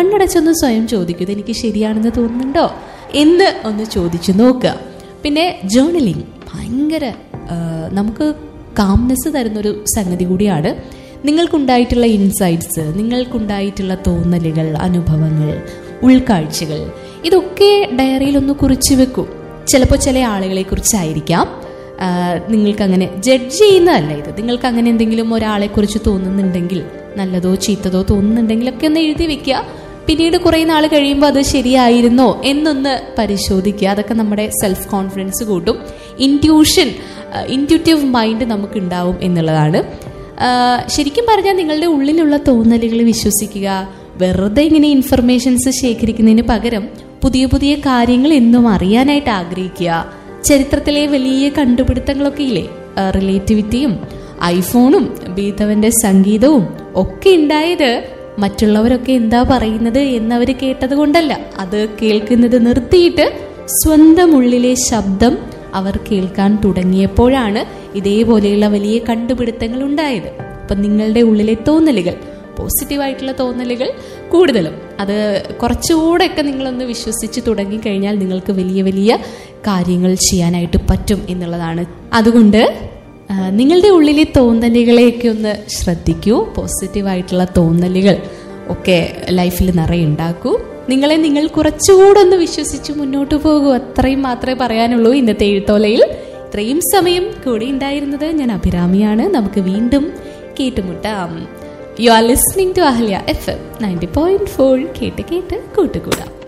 കണ്ണടച്ചൊന്ന് സ്വയം ചോദിക്കുക, ഇതെനിക്ക് ശരിയാണെന്ന് തോന്നുന്നുണ്ടോ എന്ന് ഒന്ന് ചോദിച്ചു നോക്കുക. പിന്നെ ജേർണലിങ് ഭയങ്കര നമുക്ക് കാംനെസ് തരുന്നൊരു സംഗതി കൂടിയാണ്. നിങ്ങൾക്കുണ്ടായിട്ടുള്ള ഇൻസൈറ്റ്സ്, നിങ്ങൾക്കുണ്ടായിട്ടുള്ള തോന്നലുകൾ, അനുഭവങ്ങൾ, ഉൾക്കാഴ്ചകൾ, ഇതൊക്കെ ഡയറിയിലൊന്ന് കുറിച്ച് വെക്കൂ. ചിലപ്പോൾ ചില ആളുകളെ കുറിച്ചായിരിക്കാം, നിങ്ങൾക്കങ്ങനെ ജഡ്ജ് ചെയ്യുന്നതല്ല ഇത്. നിങ്ങൾക്ക് അങ്ങനെ എന്തെങ്കിലും ഒരാളെക്കുറിച്ച് തോന്നുന്നുണ്ടെങ്കിൽ, നല്ലതോ ചീത്തതോ തോന്നുന്നുണ്ടെങ്കിലൊക്കെ ഒന്ന് എഴുതി വെക്കുക. പിന്നീട് കുറേ നാൾ കഴിയുമ്പോൾ അത് ശരിയായിരുന്നോ എന്നൊന്ന് പരിശോധിക്കുക. അതൊക്കെ നമ്മുടെ സെൽഫ് കോൺഫിഡൻസ് കൂട്ടും. ഇൻറ്റ്യൂട്ടീവ് മൈൻഡ് നമുക്ക് ഉണ്ടാവും എന്നുള്ളതാണ്. ശരിക്കും പറഞ്ഞാൽ നിങ്ങളുടെ ഉള്ളിലുള്ള തോന്നലുകൾ വിശ്വസിക്കുക. വെറുതെ ഇങ്ങനെ ഇൻഫർമേഷൻസ് ശേഖരിക്കുന്നതിന് പകരം പുതിയ പുതിയ കാര്യങ്ങൾ എന്നും അറിയാനായിട്ട് ആഗ്രഹിക്കുക. ചരിത്രത്തിലെ വലിയ കണ്ടുപിടുത്തങ്ങളൊക്കെ ഇല്ലേ, റിലേറ്റിവിറ്റിയും ഐഫോണും ബീഥവന്റെ സംഗീതവും ഒക്കെ ഉണ്ടായത് മറ്റുള്ളവരൊക്കെ എന്താ പറയുന്നത് എന്നവർ കേട്ടത് കൊണ്ടല്ല. അത് കേൾക്കുന്നത് നിർത്തിയിട്ട് സ്വന്തം ഉള്ളിലെ ശബ്ദം അവർ കേൾക്കാൻ തുടങ്ങിയപ്പോഴാണ് ഇതേപോലെയുള്ള വലിയ കണ്ടുപിടുത്തങ്ങൾ ഉണ്ടായത്. അപ്പം നിങ്ങളുടെ ഉള്ളിലെ തോന്നലുകൾ, പോസിറ്റീവായിട്ടുള്ള തോന്നലുകൾ കൂടുതലും, അത് കുറച്ചുകൂടെയൊക്കെ നിങ്ങളൊന്ന് വിശ്വസിച്ച് തുടങ്ങിക്കഴിഞ്ഞാൽ നിങ്ങൾക്ക് വലിയ വലിയ കാര്യങ്ങൾ ചെയ്യാനായിട്ട് പറ്റും എന്നുള്ളതാണ്. അതുകൊണ്ട് നിങ്ങളുടെ ഉള്ളിലെ തോന്നലുകളെയൊക്കെ ഒന്ന് ശ്രദ്ധിക്കൂ. പോസിറ്റീവായിട്ടുള്ള തോന്നലുകൾ ഒക്കെ ലൈഫിൽ നിറയെ ഉണ്ടാക്കൂ. നിങ്ങൾ കുറച്ചുകൂടെ ഒന്ന് വിശ്വസിച്ച് മുന്നോട്ട് പോകൂ. അത്രയും മാത്രമേ പറയാനുള്ളൂ. ഇന്നത്തെ എഴുത്തോലയിൽ ഇത്രയും സമയം കൂടെ ഉണ്ടായിരുന്നത് ഞാൻ അഭിരാമിയാണ്. നമുക്ക് വീണ്ടും കേട്ടുമുട്ടാം. You are listening to Ahalya FM 90.4. കേട്ട് കൂട്ടുകൂടാം.